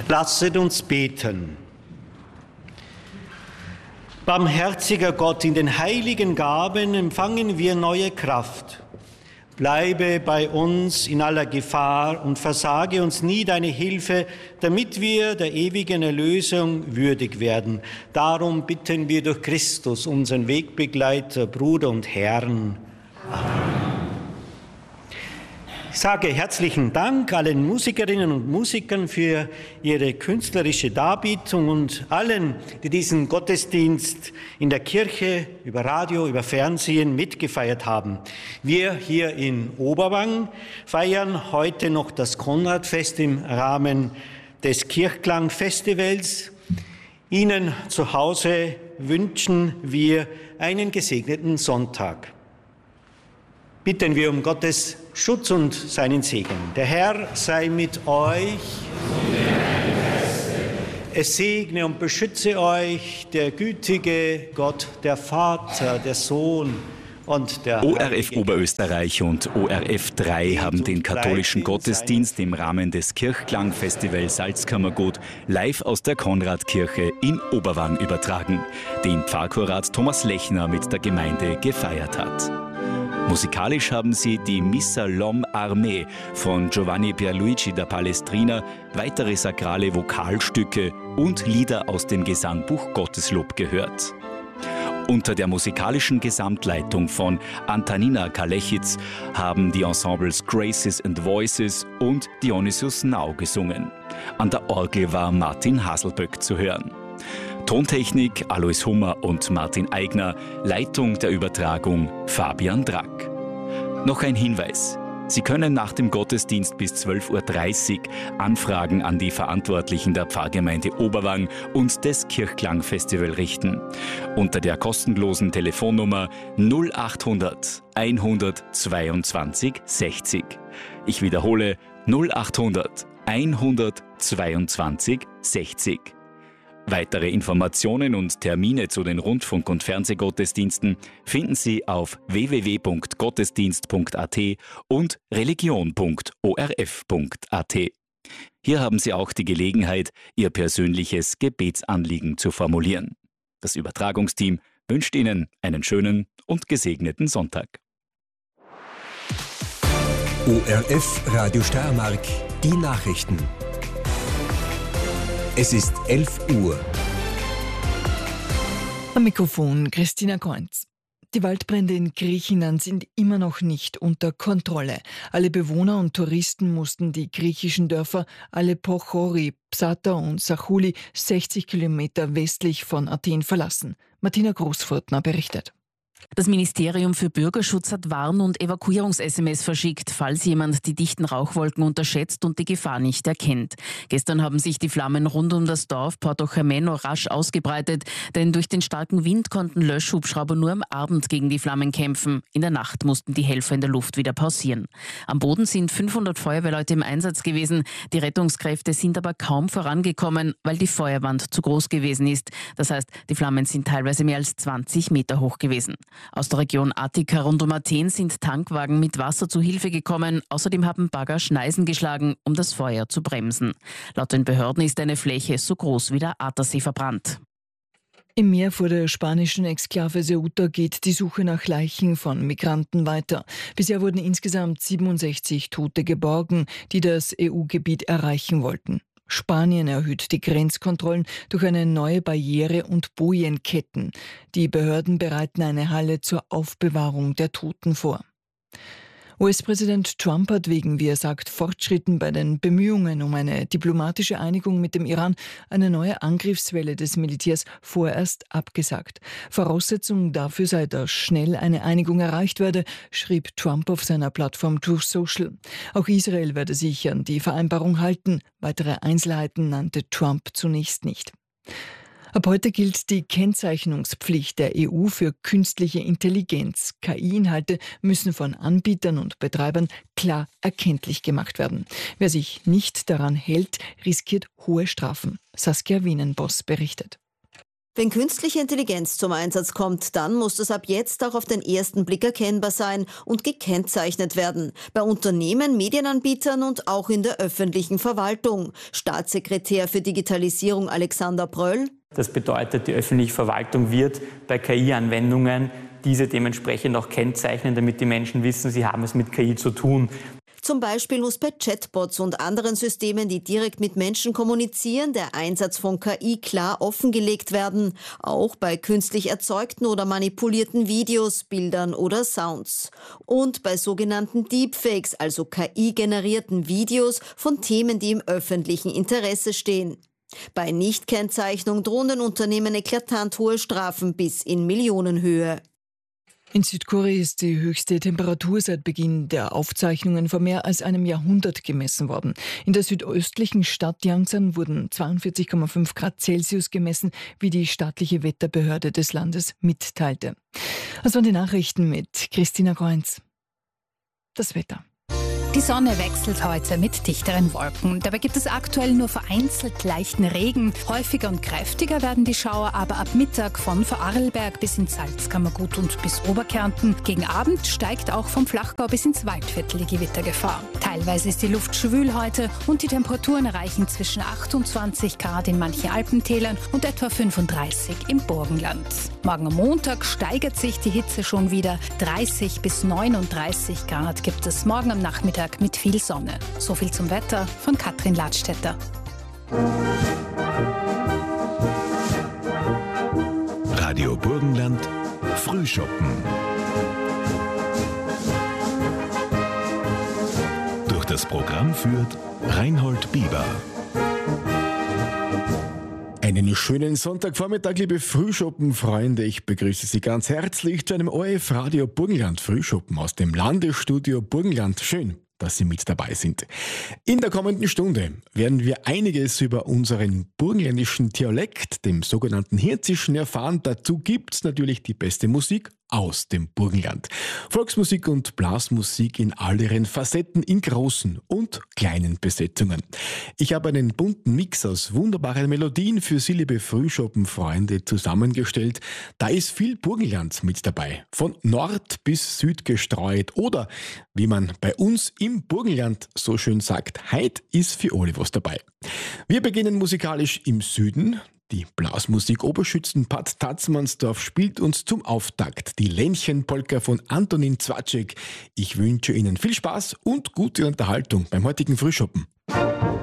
Lasset uns beten. Barmherziger Gott, in den heiligen Gaben empfangen wir neue Kraft. Bleibe bei uns in aller Gefahr und versage uns nie deine Hilfe, damit wir der ewigen Erlösung würdig werden. Darum bitten wir durch Christus, unseren Wegbegleiter, Bruder und Herrn. Amen. Ich sage herzlichen Dank allen Musikerinnen und Musikern für ihre künstlerische Darbietung und allen, die diesen Gottesdienst in der Kirche, über Radio, über Fernsehen mitgefeiert haben. Wir hier in Oberwang feiern heute noch das Konradfest im Rahmen des Kirchklangfestivals. Ihnen zu Hause wünschen wir einen gesegneten Sonntag. Bitten wir um Gottes Schutz und seinen Segen. Der Herr sei mit euch. Es segne und beschütze euch der gütige Gott, der Vater, der Sohn und der ORF Oberösterreich und ORF 3 haben den katholischen Gottesdienst im Rahmen des Kirchklangfestivals Salzkammergut live aus der Konradkirche in Oberwang übertragen, den Pfarrchorat Thomas Lechner mit der Gemeinde gefeiert hat. Musikalisch haben sie die Missa L'Homme Armé von Giovanni Pierluigi da Palestrina, weitere sakrale Vokalstücke und Lieder aus dem Gesangbuch Gotteslob gehört. Unter der musikalischen Gesamtleitung von Antanina Kalechitz haben die Ensembles Graces and Voices und Dionysius Now gesungen. An der Orgel war Martin Haselböck zu hören. Tontechnik Alois Hummer und Martin Eigner, Leitung der Übertragung Fabian Drack. Noch ein Hinweis. Sie können nach dem Gottesdienst bis 12:30 Uhr Anfragen an die Verantwortlichen der Pfarrgemeinde Oberwang und des Kirchklangfestival richten. Unter der kostenlosen Telefonnummer 0800 122 60. Ich wiederhole 0800 122 60. Weitere Informationen und Termine zu den Rundfunk- und Fernsehgottesdiensten finden Sie auf www.gottesdienst.at und religion.orf.at. Hier haben Sie auch die Gelegenheit, Ihr persönliches Gebetsanliegen zu formulieren. Das Übertragungsteam wünscht Ihnen einen schönen und gesegneten Sonntag. ORF Radio Steiermark, die Nachrichten. Es ist 11 Uhr. Am Mikrofon Christina Kreunz. Die Waldbrände in Griechenland sind immer noch nicht unter Kontrolle. Alle Bewohner und Touristen mussten die griechischen Dörfer Alepochori, Psata und Sachouli 60 Kilometer westlich von Athen verlassen. Martina Großfurtner berichtet. Das Ministerium für Bürgerschutz hat Warn- und Evakuierungs-SMS verschickt, falls jemand die dichten Rauchwolken unterschätzt und die Gefahr nicht erkennt. Gestern haben sich die Flammen rund um das Dorf Porto Gemeno rasch ausgebreitet, denn durch den starken Wind konnten Löschhubschrauber nur am Abend gegen die Flammen kämpfen. In der Nacht mussten die Helfer in der Luft wieder pausieren. Am Boden sind 500 Feuerwehrleute im Einsatz gewesen. Die Rettungskräfte sind aber kaum vorangekommen, weil die Feuerwand zu groß gewesen ist. Das heißt, die Flammen sind teilweise mehr als 20 Meter hoch gewesen. Aus der Region Attika rund um Athen sind Tankwagen mit Wasser zu Hilfe gekommen. Außerdem haben Bagger Schneisen geschlagen, um das Feuer zu bremsen. Laut den Behörden ist eine Fläche so groß wie der Attersee verbrannt. Im Meer vor der spanischen Exklave Ceuta geht die Suche nach Leichen von Migranten weiter. Bisher wurden insgesamt 67 Tote geborgen, die das EU-Gebiet erreichen wollten. Spanien erhöht die Grenzkontrollen durch eine neue Barriere und Bojenketten. Die Behörden bereiten eine Halle zur Aufbewahrung der Toten vor. US-Präsident Trump hat wegen, wie er sagt, Fortschritten bei den Bemühungen um eine diplomatische Einigung mit dem Iran eine neue Angriffswelle des Militärs vorerst abgesagt. Voraussetzung dafür sei, dass schnell eine Einigung erreicht werde, schrieb Trump auf seiner Plattform Truth Social. Auch Israel werde sich an die Vereinbarung halten. Weitere Einzelheiten nannte Trump zunächst nicht. Ab heute gilt die Kennzeichnungspflicht der EU für künstliche Intelligenz. KI-Inhalte müssen von Anbietern und Betreibern klar erkenntlich gemacht werden. Wer sich nicht daran hält, riskiert hohe Strafen. Saskia Wienenboss berichtet. Wenn künstliche Intelligenz zum Einsatz kommt, dann muss das ab jetzt auch auf den ersten Blick erkennbar sein und gekennzeichnet werden. Bei Unternehmen, Medienanbietern und auch in der öffentlichen Verwaltung. Staatssekretär für Digitalisierung Alexander Bröll. Das bedeutet, die öffentliche Verwaltung wird bei KI-Anwendungen diese dementsprechend auch kennzeichnen, damit die Menschen wissen, sie haben es mit KI zu tun. Zum Beispiel muss bei Chatbots und anderen Systemen, die direkt mit Menschen kommunizieren, der Einsatz von KI klar offengelegt werden. Auch bei künstlich erzeugten oder manipulierten Videos, Bildern oder Sounds. Und bei sogenannten Deepfakes, also KI-generierten Videos von Themen, die im öffentlichen Interesse stehen. Bei Nichtkennzeichnung drohen den Unternehmen eklatant hohe Strafen bis in Millionenhöhe. In Südkorea ist die höchste Temperatur seit Beginn der Aufzeichnungen vor mehr als einem Jahrhundert gemessen worden. In der südöstlichen Stadt Yangsan wurden 42,5 Grad Celsius gemessen, wie die staatliche Wetterbehörde des Landes mitteilte. Das waren die Nachrichten mit Christina Kreuz. Das Wetter. Die Sonne wechselt heute mit dichteren Wolken. Dabei gibt es aktuell nur vereinzelt leichten Regen. Häufiger und kräftiger werden die Schauer aber ab Mittag von Vorarlberg bis ins Salzkammergut und bis Oberkärnten. Gegen Abend steigt auch vom Flachgau bis ins Waldviertel die Gewittergefahr. Teilweise ist die Luft schwül heute und die Temperaturen erreichen zwischen 28 Grad in manchen Alpentälern und etwa 35 im Burgenland. Morgen am Montag steigert sich die Hitze schon wieder. 30 bis 39 Grad gibt es morgen am Nachmittag mit viel Sonne. So viel zum Wetter von Katrin Ladstätter. Radio Burgenland Frühschoppen. Durch das Programm führt Reinhold Bieber. Einen schönen Sonntagvormittag, liebe Frühschuppenfreunde. Ich begrüße Sie ganz herzlich zu einem ORF Radio Burgenland Frühschuppen aus dem Landesstudio Burgenland. Schön, dass Sie mit dabei sind. In der kommenden Stunde werden wir einiges über unseren burgenländischen Dialekt, dem sogenannten Hirzischen, erfahren. Dazu gibt's natürlich die beste Musik aus dem Burgenland. Volksmusik und Blasmusik in all ihren Facetten, in großen und kleinen Besetzungen. Ich habe einen bunten Mix aus wunderbaren Melodien für Sie, liebe Frühschoppenfreunde, zusammengestellt. Da ist viel Burgenland mit dabei, von Nord bis Süd gestreut oder, wie man bei uns im Burgenland so schön sagt, heit ist für alle was dabei. Wir beginnen musikalisch im Süden. Die Blasmusik Oberschützenbad Tatzmannsdorf spielt uns zum Auftakt die Ländchenpolka von Antonin Zwatschek. Ich wünsche Ihnen viel Spaß und gute Unterhaltung beim heutigen Frühschoppen.